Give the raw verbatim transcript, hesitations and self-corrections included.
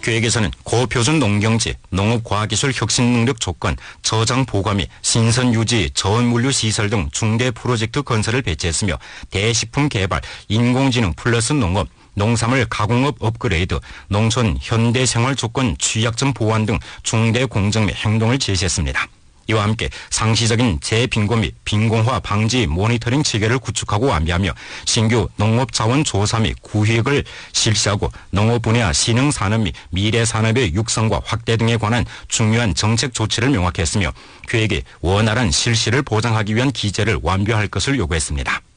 계획에서는 고표준 농경지, 농업과학기술 혁신능력 조건, 저장 보관 및 신선 유지, 저온물류 시설 등 중대 프로젝트 건설을 배치했으며 대식품 개발, 인공지능 플러스 농업, 농산물 가공업 업그레이드, 농촌 현대생활 조건 취약점 보완 등 중대 공정 및 행동을 제시했습니다. 이와 함께 상시적인 재빈곤 및 빈곤화 방지 모니터링 체계를 구축하고 완비하며 신규 농업자원 조사 및 구획을 실시하고 농업 분야 신흥산업 및 미래산업의 육성과 확대 등에 관한 중요한 정책 조치를 명확히 했으며 계획의 원활한 실시를 보장하기 위한 기제를 완비할 것을 요구했습니다.